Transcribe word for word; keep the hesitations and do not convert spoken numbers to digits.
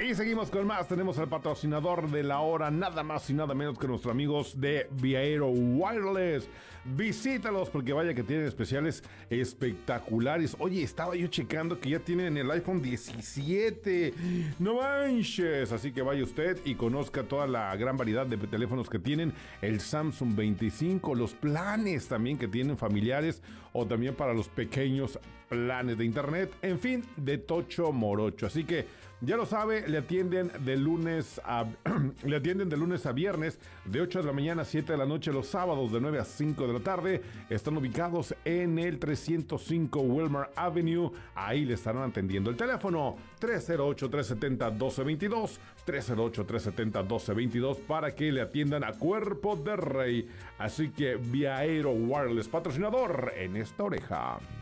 Y seguimos con más. Tenemos al patrocinador de la hora, nada más y nada menos que nuestros amigos de Viaero Wireless. Visítalos porque vaya que tienen especiales espectaculares. Oye, estaba yo checando que ya tienen el iPhone diecisiete. No manches. Así que vaya usted y conozca toda la gran variedad de teléfonos que tienen. El Samsung veinticinco, los planes también que tienen familiares o también para los pequeños planes de internet. En fin, de tocho morocho. Así que ya lo sabe, le atienden de lunes a le atienden de lunes a viernes de ocho de la mañana a siete de la noche, los sábados de nueve a cinco de la tarde. Están ubicados en el trescientos cinco Wilmer Avenue. Ahí le estarán atendiendo. El teléfono tres cero ocho, tres siete cero, uno dos dos dos, tres cero ocho, tres siete cero, uno dos dos dos para que le atiendan a cuerpo de rey. Así que Viaero Wireless, patrocinador en esta oreja.